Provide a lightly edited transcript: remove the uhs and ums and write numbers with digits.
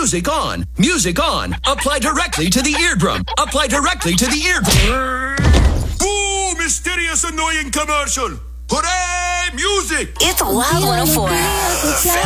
Music on. Music on. Apply directly to the eardrum. Apply directly to the eardrum. Ooh, mysterious annoying commercial. Hooray, music! It's Loud 104.